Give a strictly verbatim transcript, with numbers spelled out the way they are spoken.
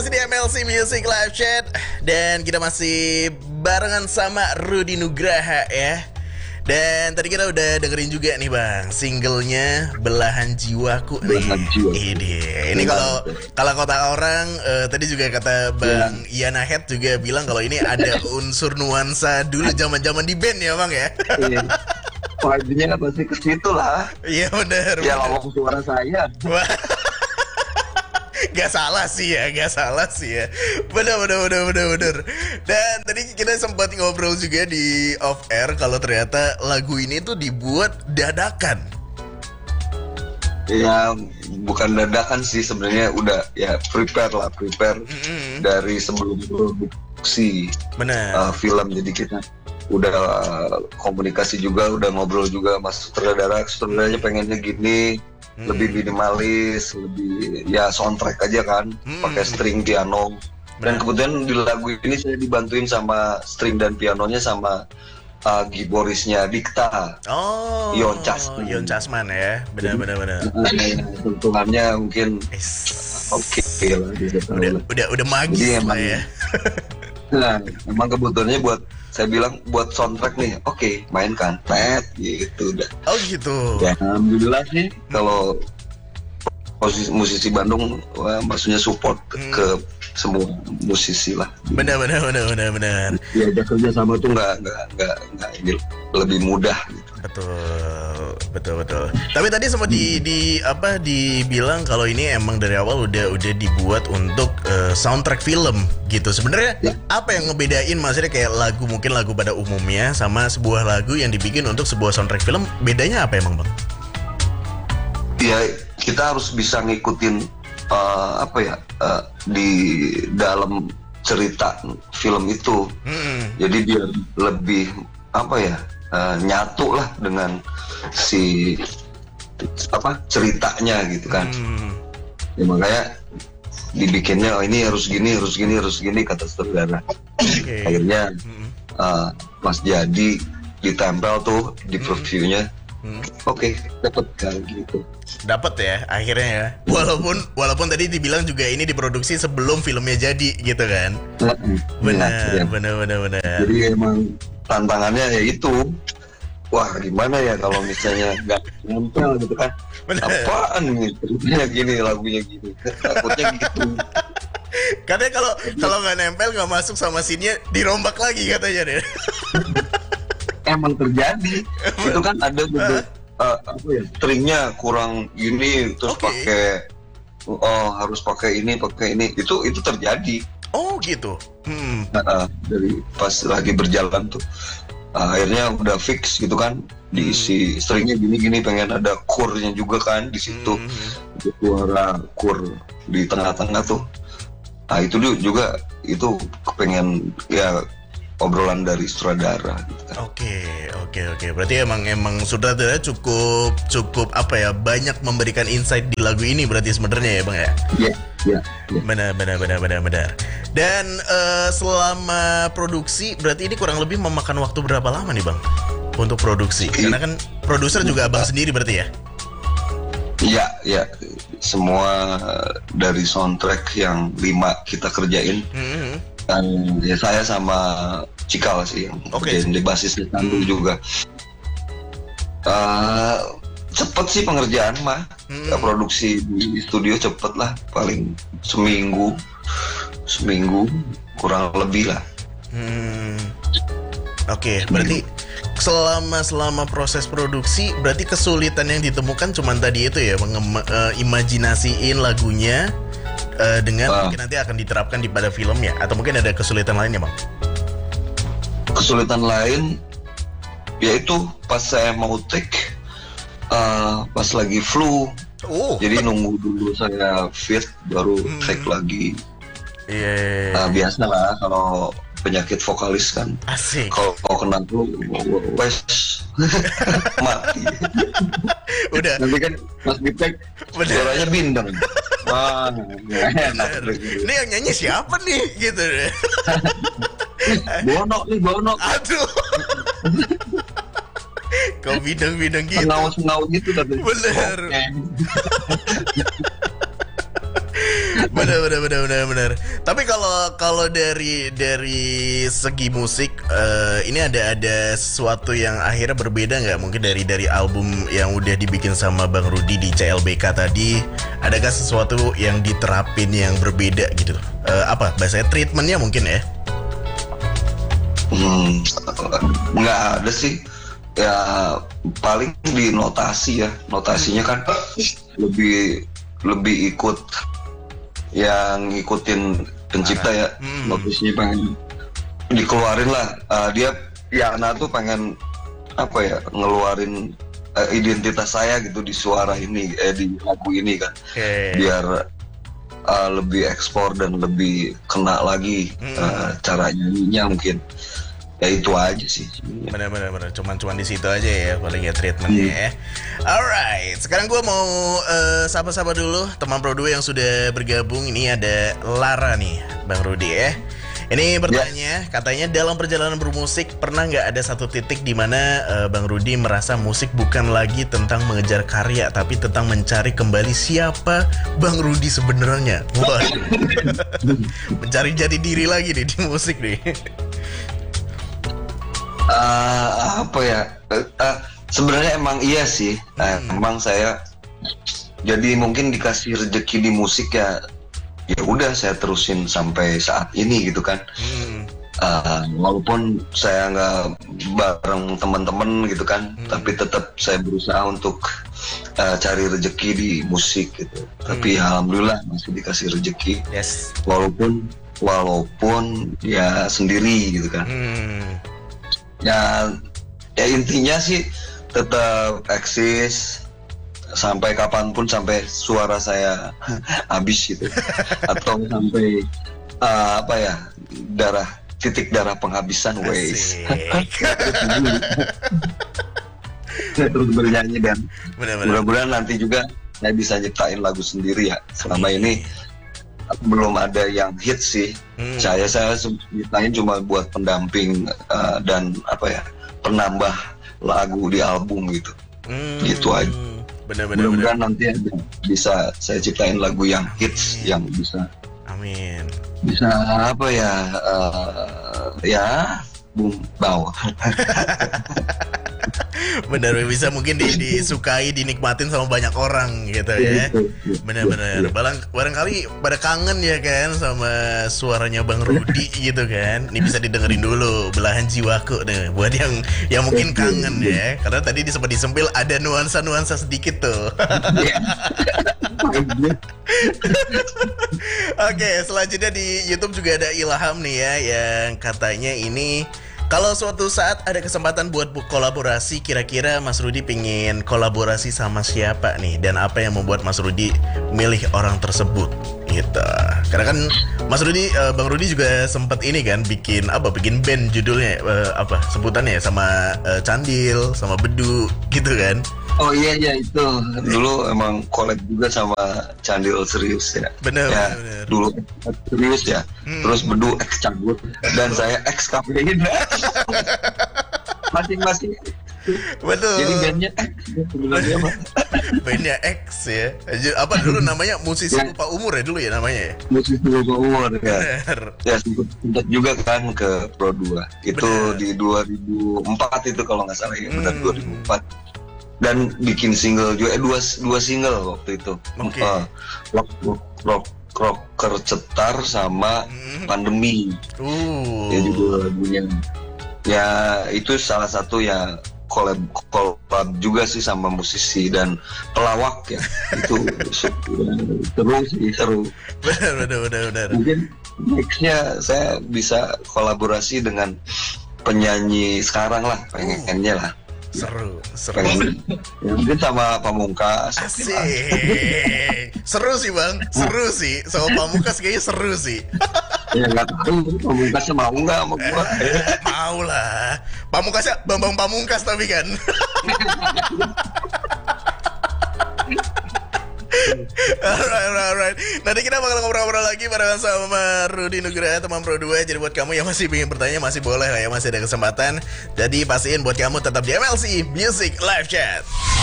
masih di M L C Music Live Chat dan kita masih barengan sama Rudy Nugraha ya. Dan tadi kita udah dengerin juga nih bang, singlenya Belahan Jiwaku. Belahan Jiwaku. Ini, ini kalau kalau kata orang uh, tadi juga kata bang Yana Head juga bilang kalau ini ada unsur nuansa dulu zaman-zaman di band ya bang ya. Vibe-nya pasti ke situ lah. Iya benar. Ya lawak suara saya. Gak salah sih ya, gak salah sih ya. Bener, bener, bener, bener, bener. Dan tadi kita sempat ngobrol juga di off air kalau ternyata lagu ini tuh dibuat dadakan. Ya bukan dadakan sih sebenarnya, udah ya prepare lah, prepare mm-hmm. dari sebelum produksi uh, film. Jadi kita udah uh, komunikasi juga, udah ngobrol juga mas sutradara, sutradaranya pengennya gini. Hmm. Lebih minimalis, lebih ya soundtrack aja kan, hmm. pakai string piano. Dan kebetulan di lagu ini saya dibantuin sama string dan pianonya sama uh, giborisnya Dikta. Oh, Yon Casman. Yon Casman ya, benar-benar benar. Sentuhannya mungkin oke okay lah. Udah, udah, udah magis lah ya. Nah, emang kebutuhannya buat saya bilang buat soundtrack nih, oke okay, mainkan, pet gitu udah. Oh gitu. Ya, alhamdulillah sih hmm. kalau musisi, musisi Bandung, wah, maksudnya support hmm. ke semua musisi lah. Benar benar benar benar benar. Ya kerja sama tuh nggak nggak nggak nggak lebih mudah gitu. Betul betul betul. Tapi tadi sempat di, di apa dibilang kalau ini emang dari awal udah udah dibuat untuk uh, soundtrack film gitu. Sebenarnya ya. Apa yang ngebedain maksudnya kayak lagu mungkin lagu pada umumnya sama sebuah lagu yang dibikin untuk sebuah soundtrack film, bedanya apa emang bang? Ya kita harus bisa ngikutin uh, apa ya uh, di dalam cerita film itu. Hmm. Jadi biar lebih apa ya? Uh, nyatu lah dengan si apa ceritanya gitu kan. Hmm. Ya makanya dibikinnya oh, ini harus gini harus gini harus gini kata saudara. Okay. Akhirnya hmm. uh, Mas Jadi ditempel tuh di previewnya. Hmm. Oke, okay, dapat kan gitu. Dapat ya akhirnya ya. Walaupun walaupun tadi dibilang juga ini diproduksi sebelum filmnya jadi gitu kan. Benar, ya, benar, benar, benar. Jadi emang tantangannya ya itu. Wah, gimana ya kalau misalnya nggak nempel gitu kan. Bener. Apaan nih? Ceritanya gini, lagunya gini. Takutnya gitu. Katanya kalau kalau nggak nempel nggak masuk sama scene-nya dirombak lagi katanya deh. Emang terjadi. Itu kan ada beberapa uh, apa ya, stringnya kurang gini terus okay. pakai oh harus pakai ini, pakai ini. Itu itu terjadi. Oh, gitu. Hmm. Nah, uh, dari pas lagi berjalan tuh uh, akhirnya udah fix gitu kan. Diisi stringnya gini-gini, pengen ada chord-nya juga kan di situ. Hmm. Suara chord di tengah-tengah tuh. Nah, itu juga itu kepengen ya obrolan dari sutradara gitu kan. Oke, oke, oke. Berarti emang emang sutradara cukup cukup apa ya, banyak memberikan insight di lagu ini berarti sebenarnya ya, Bang ya? Iya, yeah, iya. Yeah, yeah. Benar, benar, benar, benar, benar. Dan uh, selama produksi berarti ini kurang lebih memakan waktu berapa lama nih, Bang? Untuk produksi. Karena kan produser juga Abang sendiri berarti ya? Iya, iya. Semua dari soundtrack yang lima kita kerjain. Mm-hmm. Dan ya saya sama Cikal sih yang okay. di basisnya Tandu hmm. juga. Uh, cepet sih pengerjaan mah, hmm. produksi di studio cepet lah, paling seminggu, seminggu kurang lebih lah. Hmm. Oke, okay, berarti selama selama proses produksi, berarti kesulitan yang ditemukan cuma tadi itu ya, mengimajinasiin uh, lagunya. Uh, dengan uh, mungkin nanti akan diterapkan di pada filmnya, atau mungkin ada kesulitan lainnya, Bang? Kesulitan lain yaitu pas saya mau take uh, pas lagi flu. Oh. Jadi nunggu dulu saya fit baru hmm. take lagi. Iya. Yeah. Uh, biasa lah kalau penyakit vokalis kan. Asik. Kalau kena flu wes mati. Udah. Nanti kan pas di take suaranya bindeng. Wah, enak. Ini yang nyanyi siapa nih gitu deh. Bono nih, Bono. Aduh. Kau bidang-bidang gitu. Sengaut-sengaut gitu tapi. Bener. Okay. Bener, benar benar benar benar benar. Tapi kalau kalau dari dari segi musik uh, ini ada ada sesuatu yang akhirnya berbeda nggak? Mungkin dari dari album yang udah dibikin sama Bang Rudy di C L B K tadi, adakah sesuatu yang diterapin yang berbeda gitu? Uh, apa bahasanya treatmentnya mungkin ya? Hmm, nggak ada sih. Ya paling di notasi ya, notasinya kan lebih lebih ikut yang ngikutin pencipta ya. hmm. Notasinya pengen dikeluarin lah. Uh, dia Yana tuh pengen apa ya, ngeluarin uh, identitas saya gitu di suara ini, eh di lagu ini kan. Okay. Biar uh, lebih ekspor dan lebih kena lagi hmm. uh, cara nyanyinya mungkin. Ya itu aja sih. Bener-bener cuman cuman di situ aja ya paling ya treatmentnya hmm. ya. Alright, sekarang gue mau uh, sapa-sapa dulu teman Pro dua yang sudah bergabung. Ini ada Lara nih, Bang Rudy ya. Ini bertanya, yeah. katanya dalam perjalanan bermusik pernah nggak ada satu titik di mana uh, Bang Rudy merasa musik bukan lagi tentang mengejar karya, tapi tentang mencari kembali siapa Bang Rudy sebenarnya. Waduh, mencari jati diri lagi nih di musik nih. Uh, apa ya? Uh, uh, sebenarnya emang iya sih. Uh, hmm. Emang saya jadi mungkin dikasih rezeki di musik ya. Ya udah saya terusin sampai saat ini gitu kan. Hmm. Uh, walaupun saya nggak bareng teman-teman gitu kan, hmm. tapi tetap saya berusaha untuk uh, cari rezeki di musik gitu. Hmm. Tapi alhamdulillah masih dikasih rezeki. Yes. Walaupun walaupun ya sendiri gitu kan. Hmm. Ya, ya intinya sih tetap eksis sampai kapanpun, sampai suara saya habis gitu, atau sampai uh, apa ya, darah titik darah penghabisan ways. Terus bernyanyi dan mudah-mudahan nanti juga saya bisa nyiptain lagu sendiri ya. Selama ini belum ada yang hit sih. Hmm. Saya saya nyiptain cuma buat pendamping uh, dan apa ya, penambah lagu di album gitu. Hmm. Gitu aja. Benar-benar. Mudah-mudahan nanti ada, bisa saya ciptain lagu yang hits. Amin. Yang bisa. Amin. Bisa apa ya? Uh, ya, boom bawah. Benar, bisa mungkin di, disukai, dinikmatin sama banyak orang gitu ya. Benar-benar. Barang, barangkali pada kangen ya kan sama suaranya Bang Rudy gitu kan. Ini bisa didengerin dulu Belahan Jiwaku deh, buat yang yang mungkin kangen ya. Karena tadi sempat disempil ada nuansa-nuansa sedikit tuh. Oke, selanjutnya di YouTube juga ada Ilham nih ya, yang katanya ini, kalau suatu saat ada kesempatan buat kolaborasi, kira-kira Mas Rudy pengen kolaborasi sama siapa nih? Dan apa yang membuat Mas Rudy milih orang tersebut? Gitu. Karena kan Mas Rudy, uh, Bang Rudy juga sempat ini kan bikin apa? Bikin band judulnya uh, apa? Sebutannya ya, sama uh, Candil, sama Bedu gitu kan? Oh iya iya itu dulu emang collab juga sama Candil serius ya. Bener, ya, bener. Dulu serius ya. Hmm. Terus Bedu ex cabut dan saya ex kafein. Masing-masing. Betul. Jadi bandnya X sebenarnya mah. Bandnya X ya. Apa dulu namanya, musisi ya. Lupa umur ya dulu ya namanya ya. Musisi lupa umur ya. Bener. Ya sempat juga kan ke Pro dua. Itu bener. Di dua ribu empat itu kalau nggak salah ya. Benar hmm. dua ribu empat. Dan bikin single juga, eh, dua dua single waktu itu. Okay. Uh, rock, rock, rock, rocker cetar sama hmm. pandemi. Uh. Ya juga lagunya. Ya itu salah satu ya collab collab juga sih sama musisi dan pelawak ya. Itu seru sih, seru. Benar benar benar benar. Mungkin nextnya saya bisa kolaborasi dengan penyanyi sekarang lah, pengennya lah. Seru, seru. Pengen, ya, mungkin sama Pamungkas. Asik. Seru sih Bang, seru sih. Sama Pamungkas kayaknya seru sih. Ya nggak tahu Pamungkasnya mau nggak sama gua. Eh, mau lah. Pamungkasnya Bambang Pamungkas tapi kan. Alright, alright, alright. Nanti kita bakal ngobrol-ngobrol lagi barengan sama Rudy Nugraha, teman Pro dua. Jadi buat kamu yang masih ingin bertanya, masih boleh lah ya, masih ada kesempatan. Jadi pastiin buat kamu tetap di M L C Music Live Chat.